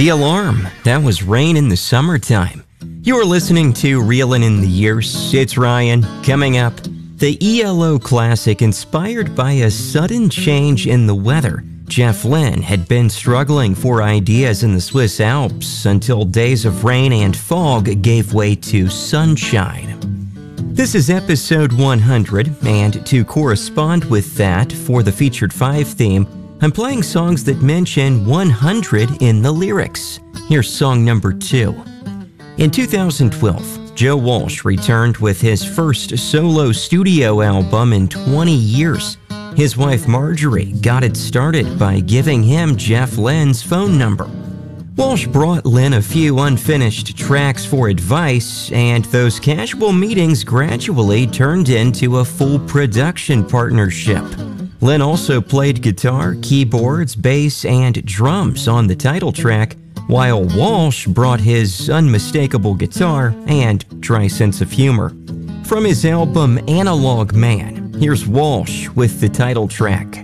The Alarm. That was Rain in the Summertime. You are listening to Reelin' in the Years. It's Ryan. Coming up, the ELO classic inspired by a sudden change in the weather. Jeff Lynne had been struggling for ideas in the Swiss Alps until days of rain and fog gave way to sunshine. This is episode 100, and to correspond with that, for the Featured 5 theme, I'm playing songs that mention 100 in the lyrics. Here's song number 2. In 2012, Joe Walsh returned with his first solo studio album in 20 years. His wife Marjorie got it started by giving him Jeff Lynne's phone number. Walsh brought Lynne a few unfinished tracks for advice, and those casual meetings gradually turned into a full production partnership. Lynne also played guitar, keyboards, bass, and drums on the title track, while Walsh brought his unmistakable guitar and dry sense of humor. From his album Analog Man, here's Walsh with the title track.